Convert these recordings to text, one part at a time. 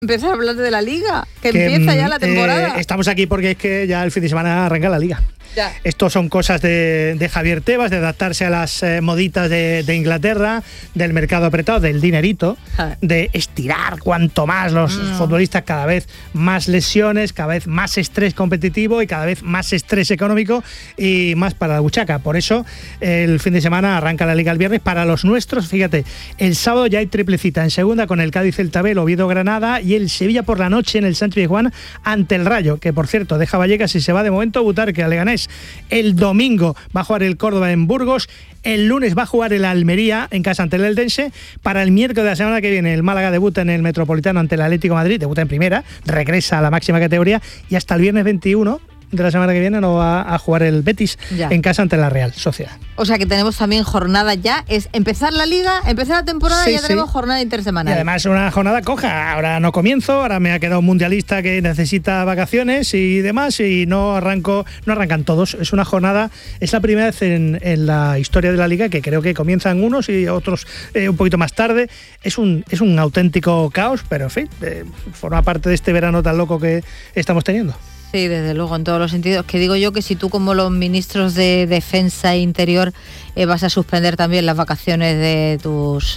empezar a hablar de la Liga, que empieza ya la temporada. Estamos aquí porque es que ya el fin de semana arranca la Liga. Ya. Estos son cosas de Javier Tebas, de adaptarse a las moditas de Inglaterra, del mercado apretado, del dinerito, de estirar cuanto más los futbolistas, cada vez más lesiones, cada vez más estrés competitivo y cada vez más estrés económico y más para la buchaca. Por eso el fin de semana arranca la Liga el viernes. Para los nuestros, fíjate, el sábado ya hay triple cita en segunda con el Cádiz, el Tabel, Oviedo, Granada y el Sevilla por la noche en el Sánchez Pizjuán ante el Rayo, que por cierto deja Vallecas y se va de momento a Butarque, a Leganés. El domingo va a jugar el Córdoba en Burgos. El lunes va a jugar el Almería en casa ante el Eldense. Para el miércoles de la semana que viene el Málaga debuta en el Metropolitano ante el Atlético de Madrid, debuta en primera, regresa a la máxima categoría y hasta el viernes 21 de la semana que viene no va a jugar el Betis en casa ante la Real Sociedad. O sea que tenemos también jornada ya, es empezar la Liga, empezar la temporada y ya tenemos jornada intersemanal. Y además una jornada coja, ahora no comienzo, ahora me ha quedado un mundialista que necesita vacaciones y demás y no arrancan todos. Es una jornada, es la primera vez en la historia de la Liga que creo que comienzan unos y otros un poquito más tarde. Es un auténtico caos, pero en fin, forma parte de este verano tan loco que estamos teniendo. Sí, desde luego, en todos los sentidos. Que digo yo que si tú, como los ministros de Defensa e Interior, vas a suspender también las vacaciones de tus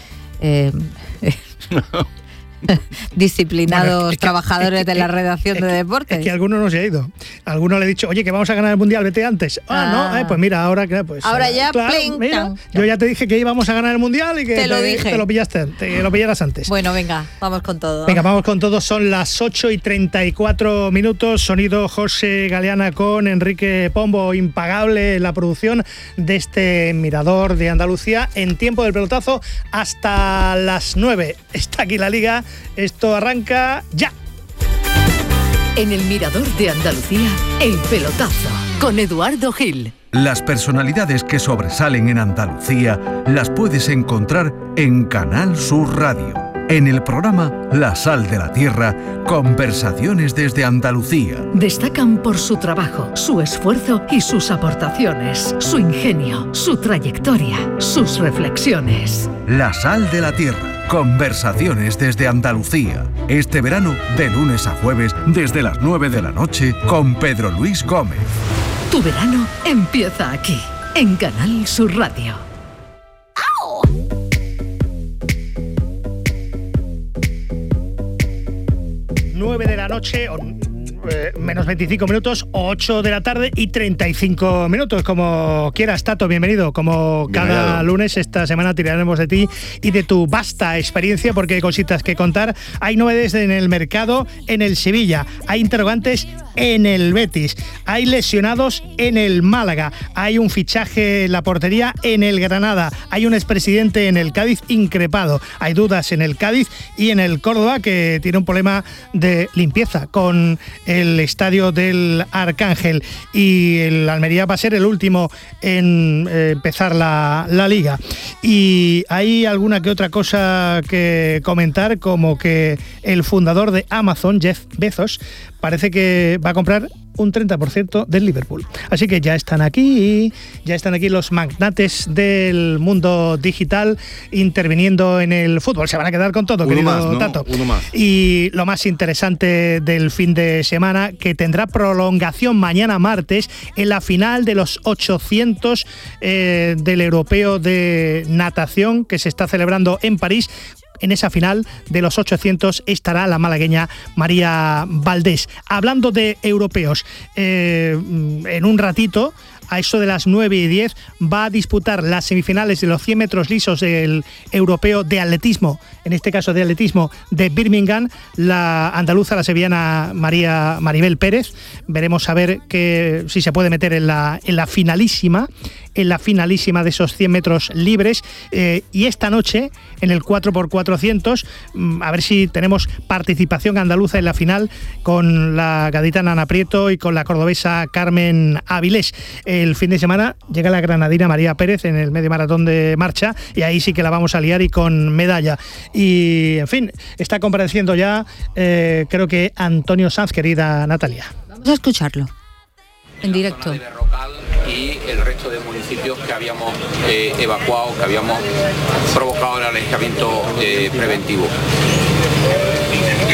disciplinados trabajadores de la redacción de deportes. Es que alguno no se ha ido. Alguno le he dicho, oye, que vamos a ganar el Mundial, vete antes. No, pues mira, ahora pues ahora ya, claro, mira, yo ya te dije que íbamos a ganar el Mundial y que te lo pillaste, te lo pillaras antes. Bueno, venga, vamos con todo. Venga, vamos con todo. Son las 8:34. Sonido José Galeana con Enrique Pombo, impagable en la producción de este Mirador de Andalucía en tiempo del pelotazo hasta las 9. Está aquí la Liga. Esto arranca ya. En el Mirador de Andalucía, el pelotazo con Eduardo Gil. Las personalidades que sobresalen en Andalucía las puedes encontrar en Canal Sur Radio. En el programa La Sal de la Tierra, conversaciones desde Andalucía. Destacan por su trabajo, su esfuerzo y sus aportaciones, su ingenio, su trayectoria, sus reflexiones. La Sal de la Tierra. Conversaciones desde Andalucía. Este verano, de lunes a jueves, desde las 9 de la noche, con Pedro Luis Gómez. Tu verano empieza aquí, en Canal Sur Radio. 9 de la noche, menos 25 minutos, 8 de la tarde y 35 minutos, como quieras, Tato, bienvenido. Como cada lunes, esta semana tiraremos de ti y de tu vasta experiencia, porque hay cositas que contar. Hay novedades en el mercado en el Sevilla, hay interrogantes en el Betis, hay lesionados en el Málaga, hay un fichaje en la portería en el Granada, hay un expresidente en el Cádiz increpado, hay dudas en el Cádiz y en el Córdoba, que tiene un problema de limpieza con el estadio del Arcángel, y el Almería va a ser el último en empezar la Liga. Y hay alguna que otra cosa que comentar, como que el fundador de Amazon, Jeff Bezos, parece que va a comprar un 30% del Liverpool. Así que ya están aquí los magnates del mundo digital interviniendo en el fútbol. Se van a quedar con todo, querido Tato. Uno más. Y lo más interesante del fin de semana, que tendrá prolongación mañana martes en la final de los 800 del Europeo de Natación, que se está celebrando en París. En esa final de los 800 estará la malagueña María Valdés. Hablando de europeos, en un ratito, a eso de las 9:10, va a disputar las semifinales de los 100 metros lisos del europeo de atletismo, en este caso de atletismo de Birmingham, la andaluza, la sevillana Maribel Pérez. Veremos a ver si se puede meter en la finalísima de esos 100 metros libres. Y esta noche, en el 4x400, a ver si tenemos participación andaluza en la final con la gaditana Ana Prieto y con la cordobesa Carmen Avilés. El fin de semana llega la granadina María Pérez en el medio maratón de marcha, y ahí sí que la vamos a liar y con medalla. Y, en fin, está compareciendo ya, creo que Antonio Sanz, querida Natalia. Vamos a escucharlo en directo. Y el resto de municipios que habíamos evacuado, que habíamos provocado el alejamiento preventivo.